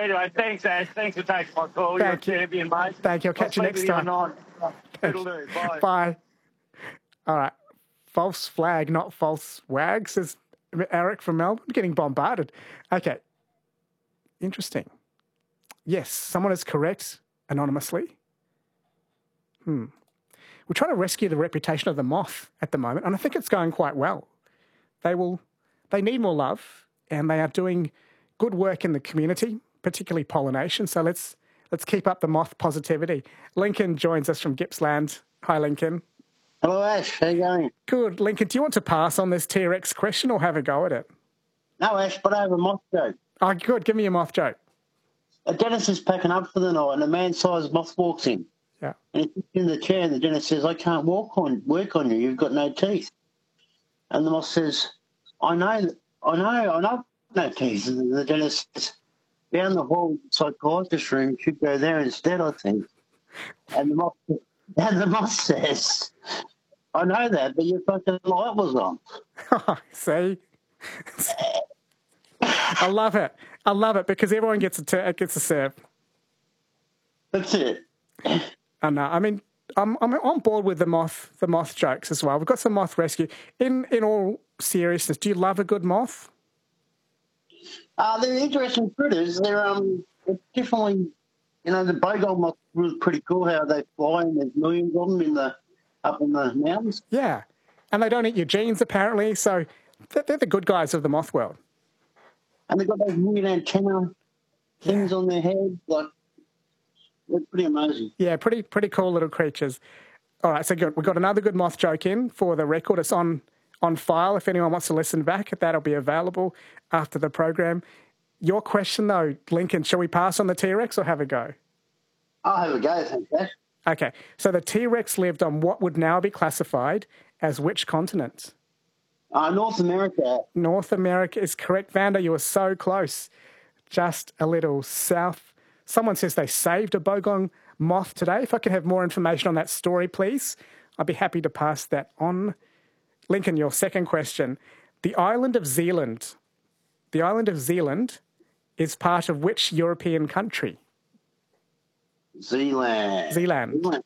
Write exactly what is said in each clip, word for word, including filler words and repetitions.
Anyway, thanks, Ash. Thanks for taking my call. Thank You're you. a champion, mate. Thank you. I'll catch you next time. Toodaloo. Bye. Bye. All right. False flag, not false wag, says Eric from Melbourne. Getting bombarded. Okay. Interesting. Yes, someone is correct anonymously. Hmm. We're trying to rescue the reputation of the moth at the moment, and I think it's going quite well. They will, they need more love, and they are doing good work in the community, particularly pollination. So let's let's keep up the moth positivity. Lincoln joins us from Gippsland. Hi, Lincoln. Hello, Ash. How you going? Good. Lincoln, do you want to pass on this T-Rex question or have a go at it? No, Ash, but I have a moth joke. Oh, good. Give me a moth joke. A dentist is packing up for the night, and a man-sized moth walks in. Yeah. And he sits in the chair, and the dentist says, I can't walk on, work on you. You've got no teeth. And the moth says, I know, I know, I know no teeth. And the dentist says, down the hall, psychiatrist room, you should go there instead, I think. And the moth, and the moth says, I know that, but your fucking light was on. See? I love it. I love it because everyone gets a, t- gets a serve. That's it. I know. I mean, I'm I'm on board with the moth the moth jokes as well. We've got some moth rescue. In in all seriousness, do you love a good moth? Uh, they're interesting critters. They're um they're definitely, you know, the bogong moth was pretty cool how they fly, and there's millions of them in the up in the mountains. Yeah, and they don't eat your genes apparently. So they're, they're the good guys of the moth world. And they've got those weird antenna things on their head, like. They're pretty amazing. Yeah, pretty pretty cool little creatures. All right, so good. We've got another good moth joke in for the record. It's on, on file. If anyone wants to listen back, that'll be available after the program. Your question, though, Lincoln, shall we pass on the T-Rex or have a go? I'll have a go, thanks, Ash. Okay, so the T-Rex lived on what would now be classified as which continent? Uh, North America. North America is correct. Vanda, you were so close. Just a little south. Someone says they saved a bogong moth today. If I could have more information on that story, please, I'd be happy to pass that on. Lincoln, your second question. The island of Zealand, the island of Zealand is part of which European country? Zealand. Zealand. Zealand.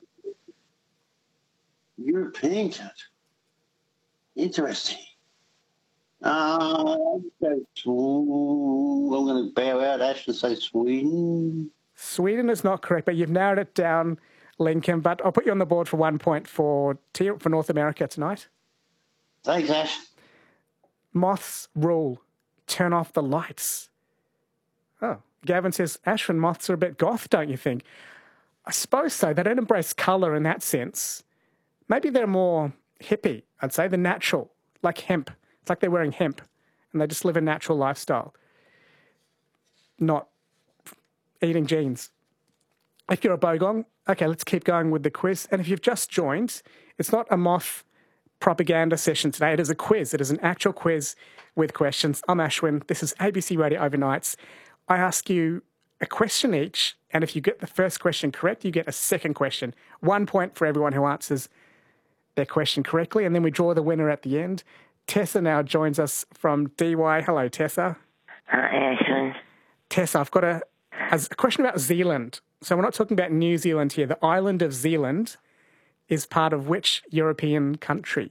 European country. Interesting. Uh, I'm going to bow out, Ash, and say Sweden. Sweden is not correct, but you've narrowed it down, Lincoln. But I'll put you on the board for one point for, for North America tonight. Thanks, Ash. Moths rule. Turn off the lights. Oh, Gavin says, Ashwin, moths are a bit goth, don't you think? I suppose so. They don't embrace colour in that sense. Maybe they're more hippie, I'd say. They're natural, like hemp. It's like they're wearing hemp and they just live a natural lifestyle, not eating genes. If you're a bogong, okay, let's keep going with the quiz. And if you've just joined, it's not a moth propaganda session today. It is a quiz. It is an actual quiz with questions. I'm Ashwin. This is A B C Radio Overnights. I ask you a question each, and if you get the first question correct, you get a second question. One point for everyone who answers their question correctly, and then we draw the winner at the end. Tessa now joins us from D Y. Hello, Tessa. Hi, Ashwin. Tessa, I've got a, a question about Zealand. So we're not talking about New Zealand here. The island of Zealand is part of which European country?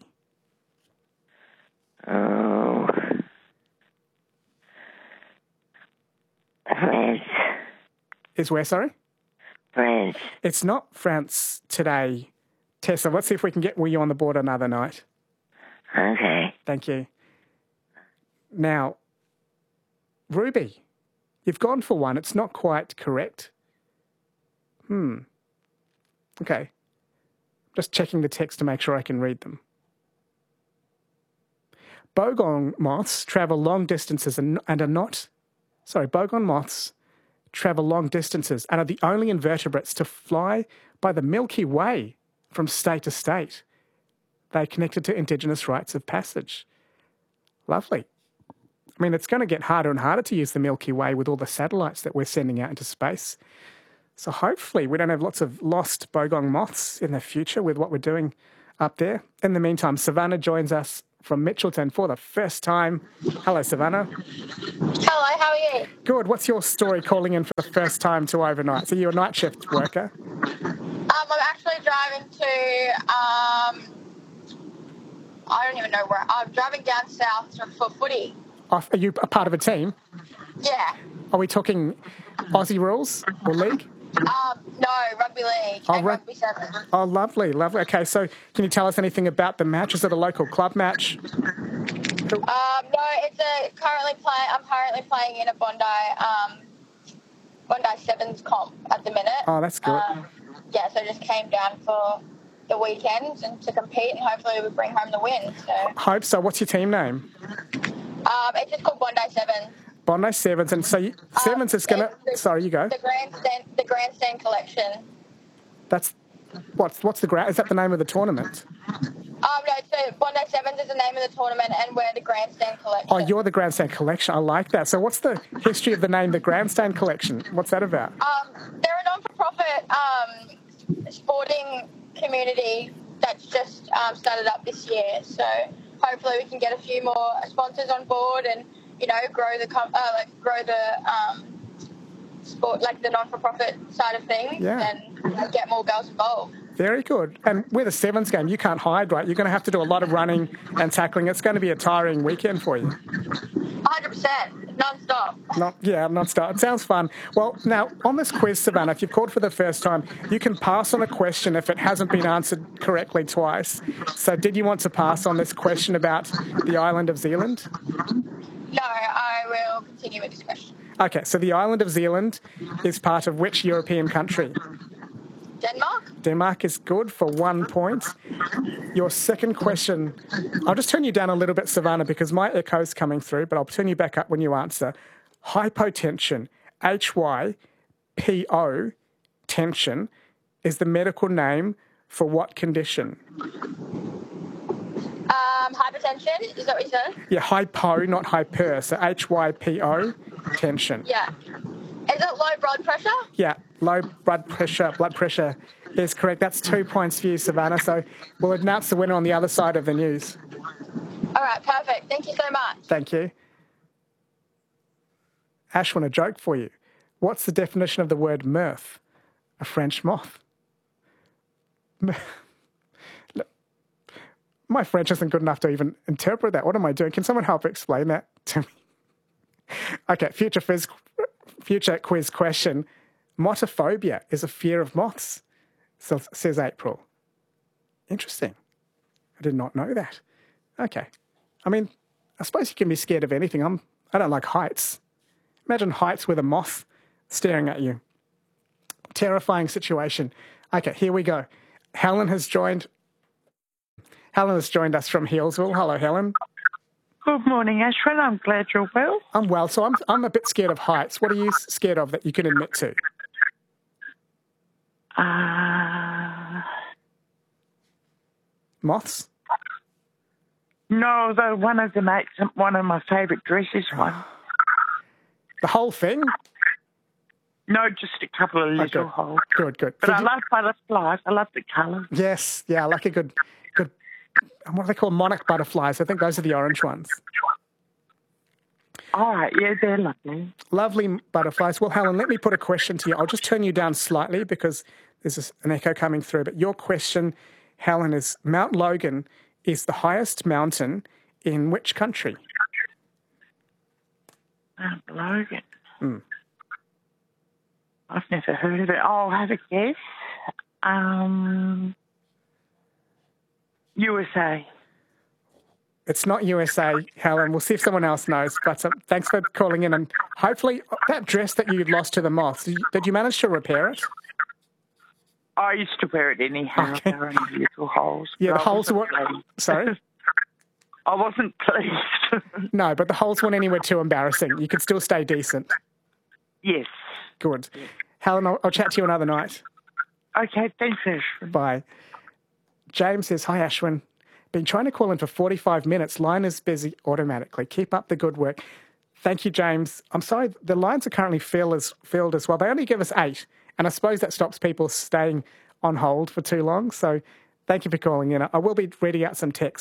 Oh. France. Is where, sorry? France. It's not France today. Tessa, let's see if we can get you on the board another night. Okay. Thank you. Now, Ruby, you've gone for one. It's not quite correct. Hmm. Okay. Just checking the text to make sure I can read them. Bogong moths travel long distances and, and are not... Sorry, bogong moths travel long distances and are the only invertebrates to fly by the Milky Way from state to state. They are connected to Indigenous rites of passage. Lovely. I mean, it's going to get harder and harder to use the Milky Way with all the satellites that we're sending out into space. So hopefully we don't have lots of lost bogong moths in the future with what we're doing up there. In the meantime, Savannah joins us from Mitchelton for the first time. Hello, Savannah. Hello, how are you? Good. What's your story calling in for the first time to overnight? So you're a night shift worker? Um, I'm actually driving to, um, I don't even know where, I'm driving down south to- for footy. Off, are you a part of a team? Yeah. Are we talking Aussie rules or league? Um, no, rugby league Oh, and ru- rugby seven. Oh, lovely, lovely. Okay, so can you tell us anything about the match? Is it a local club match? Um, no, it's a currently play. I'm currently playing in a Bondi, um, Bondi Sevens comp at the minute. Oh, that's good. Um, yeah, so I just came down for the weekends and to compete, and hopefully we bring home the win. So, Hope so. What's your team name? um, it's just called Bondi Sevens. Bondi Sevens. And so you, Sevens is going to... it's the- Sorry, you go. The grandstand, the grandstand collection. That's... What's what's the... gra- Is that the name of the tournament? Um, no, so Bondi Sevens is the name of the tournament, and we're the grandstand collection. Oh, you're the Grandstand Collection. I like that. So what's the history of the name, the Grandstand Collection? What's that about? Um, they're a non-for-profit um, sporting community that's just um, started up this year. So hopefully we can get a few more sponsors on board, and you know, grow the com- uh, like grow the um, sport, like the non-for-profit side of things, Yeah. and you know, get more girls involved. Very good. And with a Sevens game, you can't hide, right? You're going to have to do a lot of running and tackling. It's going to be a tiring weekend for you. one hundred percent, non-stop. Not, yeah, not start. It sounds fun. Well, now, on this quiz, Savannah, if you've called for the first time, you can pass on a question if it hasn't been answered correctly twice. So did you want to pass on this question about the island of Zealand? No, I will continue with this question. Okay, so the island of Zealand is part of which European country? Denmark? Denmark is good for one point. Your second question, I'll just turn you down a little bit, Savannah, because my echo's coming through, but I'll turn you back up when you answer. Hypotension, H Y P O, tension, is the medical name for what condition? Um, hypertension, is that what you said? Yeah, hypo, not hyper, so H Y P O, tension. Yeah. Is it low blood pressure? Yeah, low blood pressure, blood pressure is correct. That's two points for you, Savannah. So we'll announce the winner on the other side of the news. All right, perfect. Thank you so much. Thank you. Ashwin, a joke for you. What's the definition of the word mirth? A French moth. Look, my French isn't good enough to even interpret that. What am I doing? Can someone help explain that to me? Okay, future quiz, future quiz question. Motophobia is a fear of moths, so, says April. Interesting. I did not know that. Okay. I mean, I suppose you can be scared of anything. I'm, I don't like heights. Imagine heights with a moth staring at you. Terrifying situation. Okay, here we go. Helen has joined. Helen has joined us from Healesville. Hello, Helen. Good morning, Ashwin. I'm glad you're well. I'm well, so I'm I'm a bit scared of heights. What are you scared of that you can admit to? Uh, Moths? no, the one of the mates, one of my favourite dresses one. The whole thing? No, just a couple of little good. holes. Good, good. But Did I you- love butterflies. I love the colours. Yes, yeah, I like a good, good. What do they call monarch butterflies? I think those are the orange ones. All right, yeah, they're lovely. Lovely butterflies. Well, Helen, let me put a question to you. I'll just turn you down slightly because there's an echo coming through. But your question, Helen, is Mount Logan is the highest mountain in which country? Mount Logan. Hmm. I've never heard of it. I'll have a guess. Um, U S A. It's not U S A, Helen. We'll see if someone else knows. But uh, thanks for calling in. And hopefully that dress that you lost to the moths, did you, did you manage to repair it? I used to wear it anyhow. Okay. There are only little holes. Yeah, but the I holes wasn't were... pleased. Sorry? I wasn't pleased. No, but the holes weren't anywhere too embarrassing. You could still stay decent. Yes. Good. Helen, I'll, I'll chat to you another night. Okay, thanks, Ashwin. Bye. James says, hi, Ashwin. Been trying to call in for forty-five minutes. Line is busy automatically. Keep up the good work. Thank you, James. I'm sorry, the lines are currently filled as, filled as well. They only give us eight, and I suppose that stops people staying on hold for too long. So thank you for calling in. I will be reading out some texts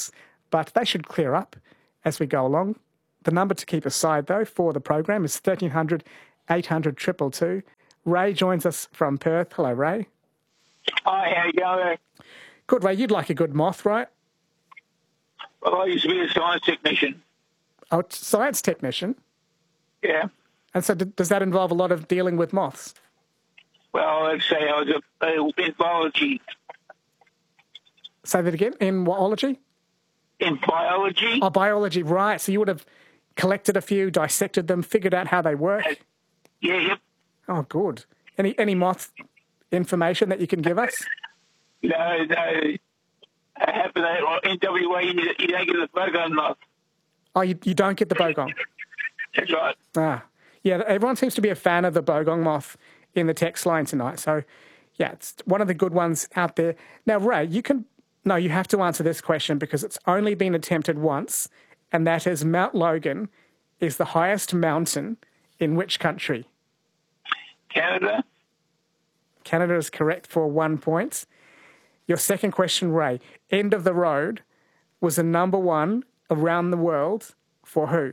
but they should clear up as we go along. The number to keep aside, though, for the program is thirteen hundred, eight hundred, two two two. Ray joins us from Perth. Hello, Ray. Hi, how you going? Good, Ray. You'd like a good moth, right? Well, I used to be a science technician. Oh, science technician? Yeah. And so d- does that involve a lot of dealing with moths? Well, I'd say I was a, a, in biology. Say that again. In whatology? In biology? Oh, biology, right. So you would have collected a few, dissected them, figured out how they work? Yeah, yep. Oh, good. Any any moth information that you can give us? No, no. I happen that in W A, you, you don't get the bogon moth. Oh, you, you don't get the bogong? That's right. Ah, yeah, everyone seems to be a fan of the bogong moth in the text line tonight. So, yeah, it's one of the good ones out there. Now, Ray, you can... No, you have to answer this question because it's only been attempted once, and that is Mount Logan is the highest mountain in which country? Canada. Canada is correct for one point. Your second question, Ray. End of the Road was the number one around the world for who?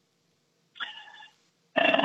Uh,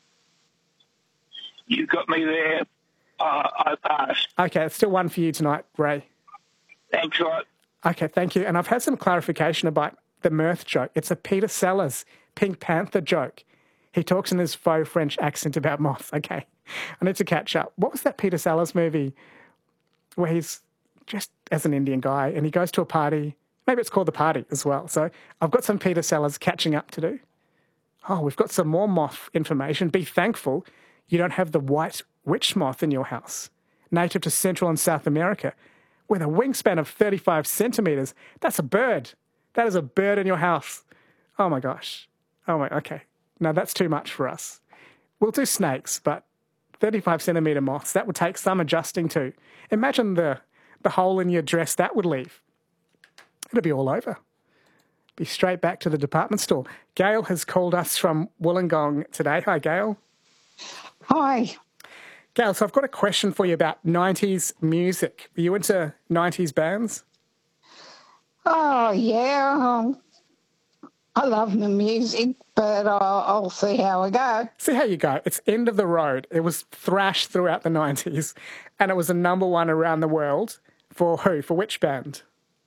you got me there. Uh, I passed. Okay, it's still one for you tonight, Ray. Thanks a lot. Okay, thank you. And I've had some clarification about the mirth joke. It's a Peter Sellers Pink Panther joke. He talks in his faux French accent about moths. Okay, I need to catch up. What was that Peter Sellers movie where he's just as an Indian guy and he goes to a party? Maybe it's called The Party as well. So I've got some Peter Sellers catching up to do. Oh, we've got some more moth information. Be thankful you don't have the white witch moth in your house, native to Central and South America, with a wingspan of thirty-five centimetres. That's a bird. That is a bird in your house. Oh, my gosh. Oh, my, okay. No, that's too much for us. We'll do snakes, but thirty-five centimetre moths, that would take some adjusting to. Imagine the, the hole in your dress that would leave. It'll be all over. Be straight back to the department store. Gail has called us from Wollongong today. Hi, Gail. Hi. Gail, so I've got a question for you about nineties music. Were you into nineties bands? Oh, yeah. Um, I love the music, but I'll, I'll see how we go. See how you go. It's End of the Road. It was thrashed throughout the nineties, and it was a number one around the world. For who? For which band?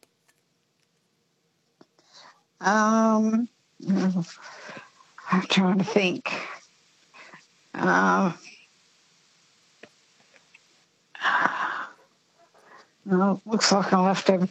Um, I'm trying to think. Um, no, looks like I'll have to...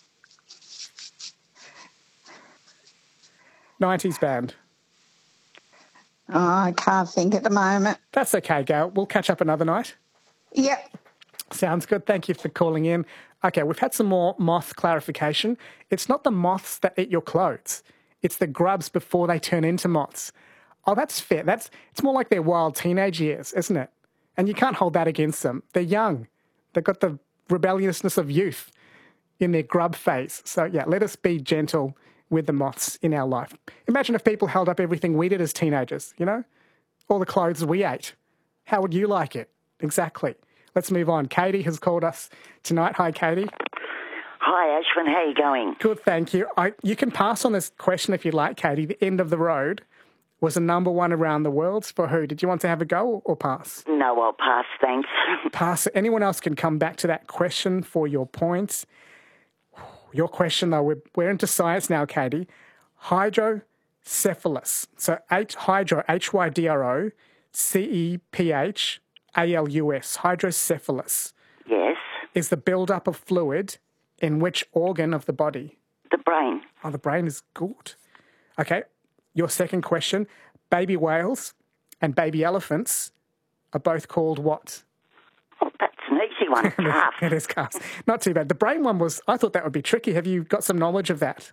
nineties band. Oh, I can't think at the moment. That's okay, Gail. We'll catch up another night. Yep. Sounds good. Thank you for calling in. Okay, we've had some more moth clarification. It's not the moths that eat your clothes. It's the grubs before they turn into moths. Oh, that's fair. That's it's more like their wild teenage years, isn't it? And you can't hold that against them. They're young. They've got the rebelliousness of youth in their grub phase. So, yeah, let us be gentle with the moths in our life. Imagine if people held up everything we did as teenagers, you know? All the clothes we ate. How would you like it? Exactly. Let's move on. Katie has called us tonight. Hi, Katie. Hi, Ashwin. How are you going? Good, thank you. I, you can pass on this question if you like, Katie. The End of the Road was a number one around the world for who? Did you want to have a go or pass? No, I'll pass, thanks. Pass. Anyone else can come back to that question for your points. Your question, though, we're, we're into science now, Katie. Hydrocephalus. So H, hydro, H Y D R O, C E P H A L U S, hydrocephalus. Yes? Is the build-up of fluid in which organ of the body? The brain. Oh, the brain is good. Okay, your second question. Baby whales and baby elephants are both called what? Oh, that's an easy one. Calf. It is calves. Not too bad. The brain one was, I thought that would be tricky. Have you got some knowledge of that?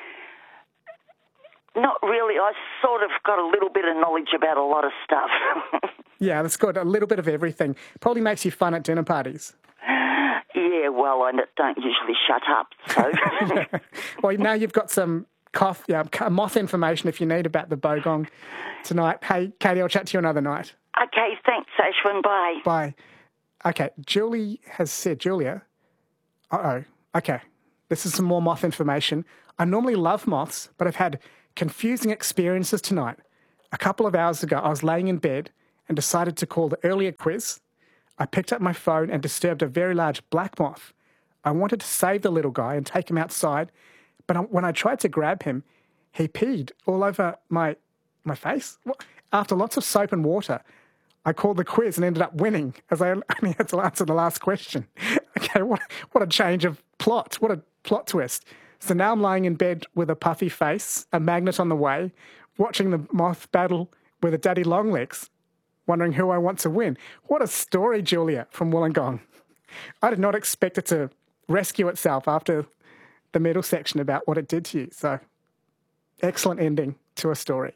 Not really. I sort of got a little bit of knowledge about a lot of stuff. Yeah, that's good. A little bit of everything. Probably makes you fun at dinner parties. Yeah, well, I don't usually shut up, so... Yeah. Well, now you've got some cough, yeah, moth information if you need about the bogong tonight. Hey, Katie, I'll chat to you another night. Okay, thanks, Ashwin. Bye. Bye. Okay, Julie has said, Julia, uh-oh, okay. This is some more moth information. I normally love moths, but I've had confusing experiences tonight. A couple of hours ago, I was laying in bed and decided to call the earlier quiz. I picked up my phone and disturbed a very large black moth. I wanted to save the little guy and take him outside, but when I tried to grab him, he peed all over my my face. After lots of soap and water, I called the quiz and ended up winning, as I only had to answer the last question. Okay, what what a change of plot. What a plot twist. So now I'm lying in bed with a puffy face, a magnet on the way, watching the moth battle with a daddy longlegs, wondering who I want to win. What a story, Julia from Wollongong. I did not expect it to rescue itself after the middle section about what it did to you. So, excellent ending to a story.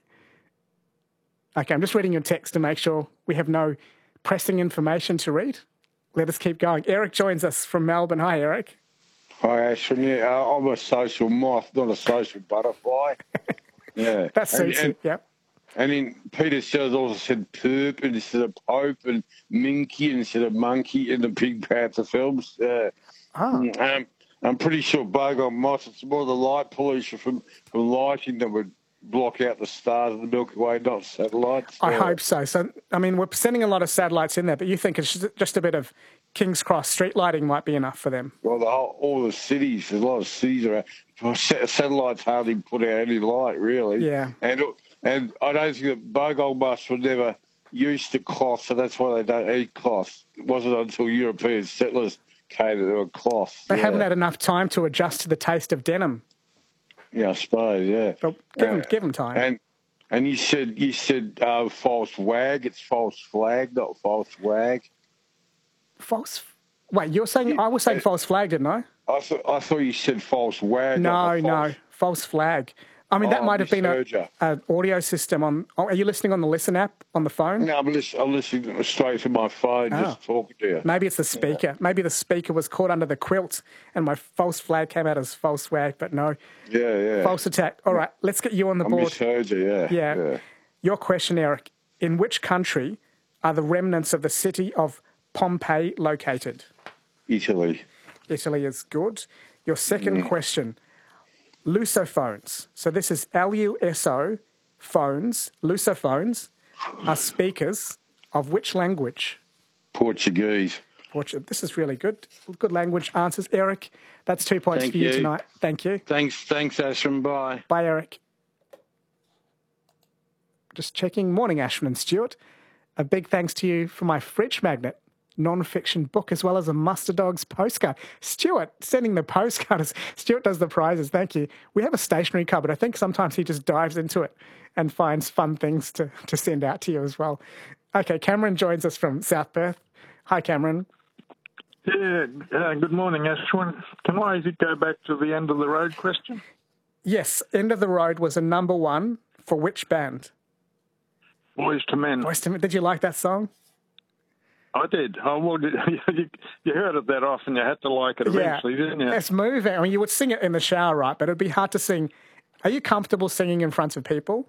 Okay, I'm just reading your text to make sure we have no pressing information to read. Let us keep going. Eric joins us from Melbourne. Hi, Eric. Hi, Ashwin. Yeah, uh, I'm a social moth, not a social butterfly. Yeah. That suits you, yep. And then Peter Sellers also said perp instead of pope and minky instead of monkey in the Pink Panther films. Uh, oh. um, I'm pretty sure bogong moths, it's more the light pollution from, from lighting that would block out the stars of the Milky Way, not satellites. I yeah. hope so. So, I mean, we're sending a lot of satellites in there, but you think it's just a bit of King's Cross street lighting might be enough for them? Well, the whole, all the cities, there's a lot of cities around. Satellites hardly put out any light, really. Yeah. And and I don't think that bogong moths were never used to cloth, so that's why they don't eat cloth. It wasn't until European settlers came that they were cloth. They yeah. haven't had enough time to adjust to the taste of denim. Yeah, I suppose, yeah. Well, give, uh, them, give them time. And and you said you said uh, false wag. It's false flag, not false wag. False? Wait, you're saying I was saying false flag, didn't I? I thought I thought you said false wag. No, not false. no, false flag. I mean, Oh, that might have been misheard ya. an audio system on. Oh, are you listening on the Listen app on the phone? No, I'm listening, I'm listening straight to my phone, Oh. just talking to you. Maybe it's the speaker. Maybe the speaker was caught under the quilt and my false flag came out as false wag, but no. Yeah, yeah. False attack. All right, let's get you on the I board. misheard you, yeah. Yeah. yeah. Your question, Eric. In which country are the remnants of the city of Pompeii located? Italy. Italy is good. Your second Mm. question. Lusophones. So this is L U S O phones. Lusophones are speakers of which language? Portuguese. Portuguese. This is really good. Good language answers. Eric, that's two points Thank for you, you. tonight. Thank you. Thanks, thanks, Ashram. Bye. Bye, Eric. Just checking. Morning, Ashman and Stuart. A big thanks to you for my fridge magnet non-fiction book as well as a Muster Dogs postcard. Stuart, sending the postcard. As Stuart does the prizes. Thank you. We have a stationery cupboard. I think sometimes he just dives into it and finds fun things to, to send out to you as well. Okay, Cameron joins us from South Perth. Hi, Cameron. Yeah, uh, good morning, Ashwin. Can I go back to the end of the road question? Yes, End of the Road was a number one for which band? Boys to Men. Boys to Men. Did you like that song? I did. Oh, well, you, you heard it that often. You had to like it eventually, yeah. didn't you? It's moving. I mean, you would sing it in the shower, right? But it'd be hard to sing. Are you comfortable singing in front of people?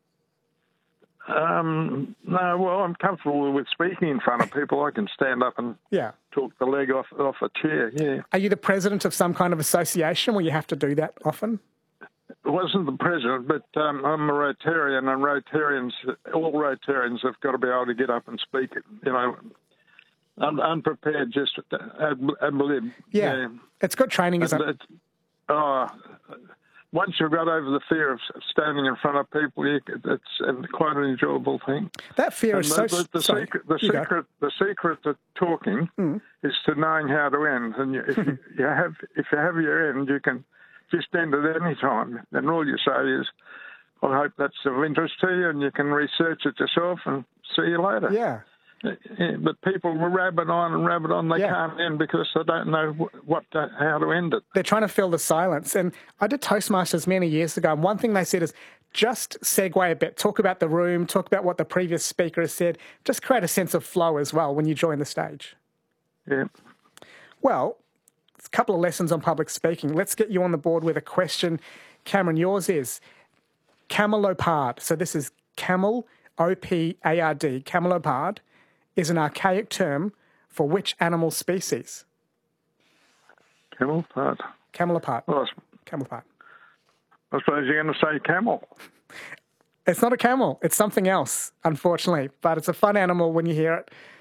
Um, no, well, I'm comfortable with speaking in front of people. I can stand up and yeah. talk the leg off off a chair, yeah. Are you the president of some kind of association where you have to do that often? I wasn't the president, but um, I'm a Rotarian, and Rotarians, all Rotarians have got to be able to get up and speak, you know, un- unprepared, just ad, ad lib. Yeah. yeah. It's good training, isn't it? Oh, once you've got over the fear of standing in front of people, you, it's quite an enjoyable thing. That fear and is the, so... The, the sorry, secret, the secret, the secret to talking mm. is to knowing how to end. And you, if you, you have, if you have your end, you can just end at any time. And all you say is, I hope that's of interest to you, and you can research it yourself and see you later. Yeah. Yeah, but people will rabbit on and rabbit on. They yeah. can't end because they don't know what to, how to end it. They're trying to fill the silence. And I did Toastmasters many years ago, and one thing they said is just segue a bit, talk about the room, talk about what the previous speaker has said, just create a sense of flow as well when you join the stage. Yeah. Well, a couple of lessons on public speaking. Let's get you on the board with a question. Cameron, yours is camelopard. So this is camel, O P A R D, camelopard is an archaic term for which animal species? Camelopard. Camelopard. Well, Camelopard. I suppose you're going to say camel. It's not a camel. It's something else, unfortunately. But it's a fun animal when you hear it.